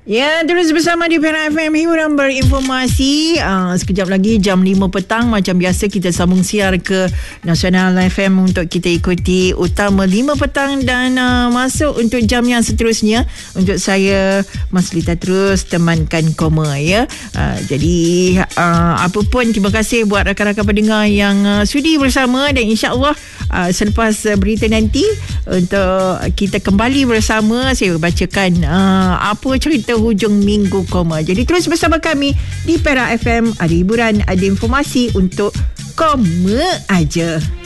Ya, terus bersama di Perak FM, hiburan berinformasi. Sekejap lagi jam 5 petang macam biasa kita sambung siar ke Nasional FM untuk kita ikuti utama 5 petang dan masuk untuk jam yang seterusnya untuk saya Mas Lita terus temankan koma ya. Jadi apa pun terima kasih buat rakan-rakan pendengar yang sudi bersama dan insya-Allah selepas berita nanti untuk kita kembali bersama saya bacakan apa cerita hujung minggu koma. Jadi terus bersama kami di Perak FM, ada hiburan, ada informasi untuk koma aja.